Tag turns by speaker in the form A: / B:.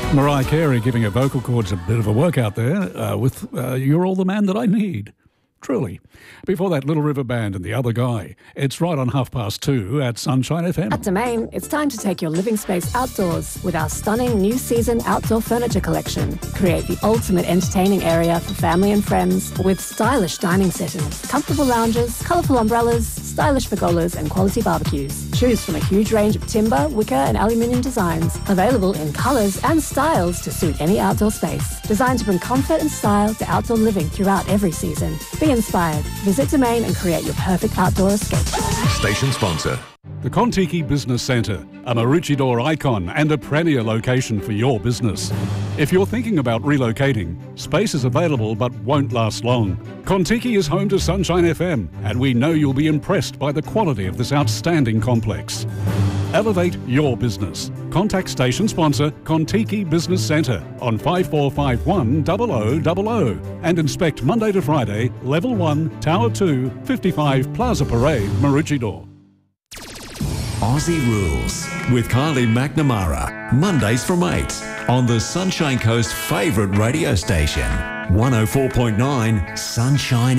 A: Mariah Carey giving her vocal cords a bit of a workout there with You're All the Man That I Need. Truly. Before that, Little River Band and The Other Guy. It's right on 2:30 at Sunshine FM.
B: At Domain, it's time to take your living space outdoors with our stunning new season outdoor furniture collection. Create the ultimate entertaining area for family and friends with stylish dining settings, comfortable lounges, colourful umbrellas, stylish pergolas and quality barbecues. Choose from a huge range of timber, wicker and aluminium designs, available in colours and styles to suit any outdoor space. Designed to bring comfort and style to outdoor living throughout every season. Be inspired. Visit Domain and create your perfect outdoor escape.
C: Station sponsor.
A: The Contiki Business Centre, a Maroochydore icon and a premier location for your business. If you're thinking about relocating, space is available but won't last long. Contiki is home to Sunshine FM, and we know you'll be impressed by the quality of this outstanding complex. Elevate your business. Contact station sponsor Contiki Business Centre on 5451 0000 and inspect Monday to Friday, Level 1, Tower 2, 55 Plaza Parade, Maroochydore.
C: Aussie Rules with Kylie McNamara. Mondays from 8 on the Sunshine Coast favourite radio station. 104.9 Sunshine